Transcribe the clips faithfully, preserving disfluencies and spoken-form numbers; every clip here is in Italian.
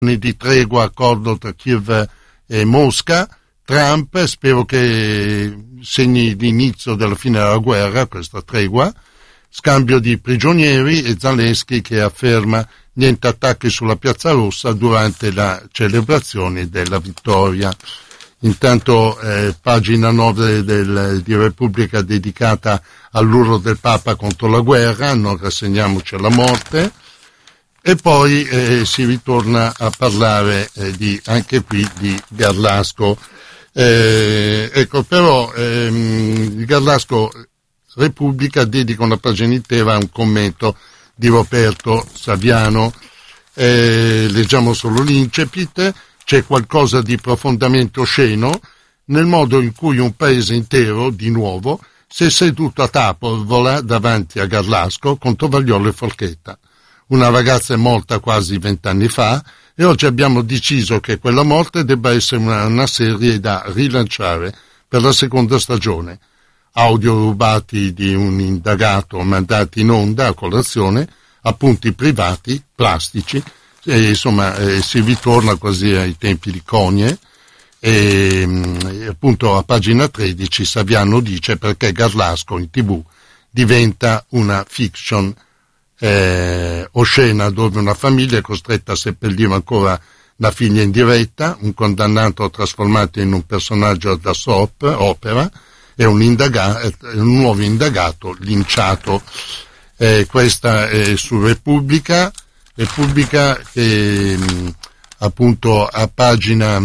di tregua, accordo tra Kiev e Mosca. Trump, spero che segni l'inizio della fine della guerra, questa tregua, scambio di prigionieri, e Zelensky che afferma niente attacchi sulla Piazza Rossa durante la celebrazione della vittoria. Intanto eh, pagina nove del, di Repubblica dedicata all'urlo del Papa contro la guerra, non rassegniamoci alla morte. E poi eh, si ritorna a parlare eh, di, anche qui di Garlasco. Eh, ecco, però ehm, Garlasco, Repubblica dedica una pagina intera a un commento di Roberto Saviano. Eh, leggiamo solo l'incipit. C'è qualcosa di profondamente osceno nel modo in cui un paese intero, di nuovo, si è seduto a tavola davanti a Garlasco con Tovagliolo e Forchetta. Una ragazza è morta quasi vent'anni fa e oggi abbiamo deciso che quella morte debba essere una, una serie da rilanciare per la seconda stagione. Audio rubati di un indagato mandati in onda a colazione, appunti privati, plastici, e insomma eh, si ritorna quasi ai tempi di Cogne. E, e appunto a pagina tredici Saviano dice perché Garlasco in tv diventa una fiction Eh, oscena, dove una famiglia è costretta a seppellire ancora la figlia in diretta, un condannato trasformato in un personaggio da soap opera e un, indaga- un nuovo indagato linciato. Eh, questa è su Repubblica, Repubblica che mh, appunto a pagina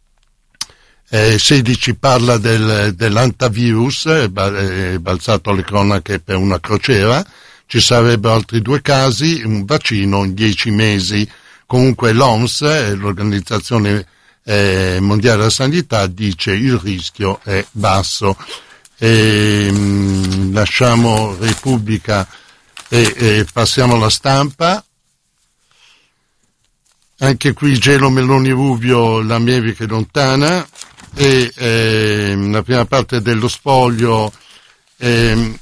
eh, sedici parla del, dell'antivirus, è, è balzato alle cronache per una crociera. Ci sarebbero altri due casi, un vaccino in dieci mesi. Comunque l'O M S, l'Organizzazione eh, Mondiale della Sanità, dice il rischio è basso. E, mh, lasciamo Repubblica e, e passiamo alla Stampa. Anche qui Gelo, Meloni, Rubio, l'America è lontana. E eh, la prima parte dello spoglio... Eh,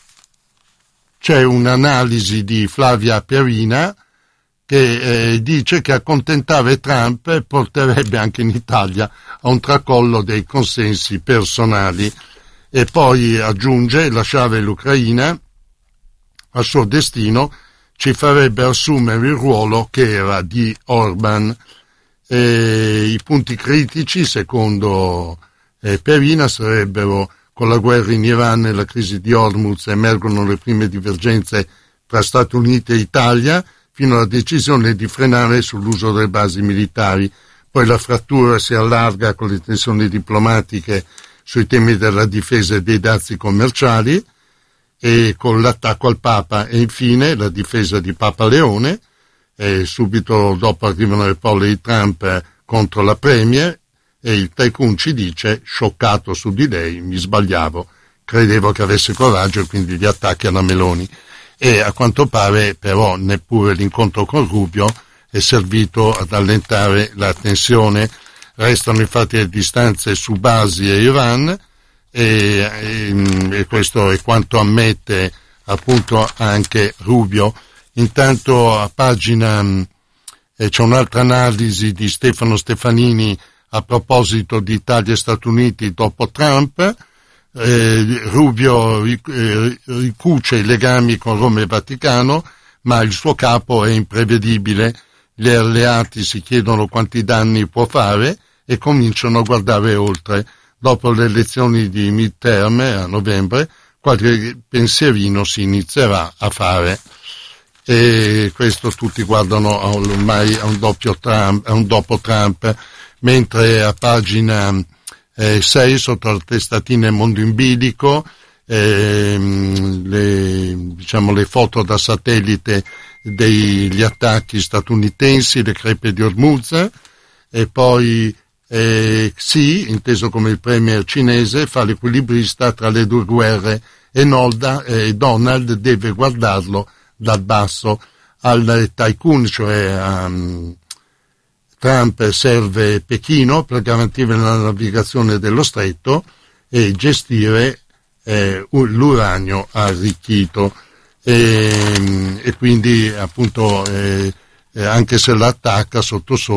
c'è un'analisi di Flavia Perina che eh, dice che accontentare Trump porterebbe anche in Italia a un tracollo dei consensi personali, e poi aggiunge: lasciare l'Ucraina al suo destino ci farebbe assumere il ruolo che era di Orban. E i punti critici, secondo eh, Perina, sarebbero: con la guerra in Iran e la crisi di Hormuz emergono le prime divergenze tra Stati Uniti e Italia, fino alla decisione di frenare sull'uso delle basi militari. Poi la frattura si allarga con le tensioni diplomatiche sui temi della difesa e dei dazi commerciali, e con l'attacco al Papa, e infine la difesa di Papa Leone. E subito dopo arrivano le parole di Trump contro la Premier, e il tycoon ci dice: scioccato su di lei, mi sbagliavo, credevo che avesse coraggio, e quindi gli attacchi alla Meloni. E a quanto pare però neppure l'incontro con Rubio è servito ad allentare la tensione. Restano infatti le distanze su basi e Iran, e, e, e questo è quanto ammette appunto anche Rubio. Intanto a pagina eh, c'è un'altra analisi di Stefano Stefanini a proposito di Italia e Stati Uniti dopo Trump. Eh, Rubio eh, ricuce i legami con Roma e Vaticano, ma il suo capo è imprevedibile. Gli alleati si chiedono quanti danni può fare e cominciano a guardare oltre. Dopo le elezioni di midterm a novembre, qualche pensierino si inizierà a fare. E questo tutti guardano ormai a un doppio Trump, a un dopo Trump. Mentre a pagina eh, sei, sotto la testatina Mondo in bilico, eh, le, diciamo, le foto da satellite degli attacchi statunitensi, le crepe di Hormuz, e poi eh, Xi, inteso come il premier cinese, fa l'equilibrista tra le due guerre, e Nolda, eh, Donald deve guardarlo dal basso. Al tycoon, cioè um, Trump, serve Pechino per garantire la navigazione dello stretto e gestire eh, l'uranio arricchito, e, e quindi appunto eh, eh, anche se l'attacca sotto sotto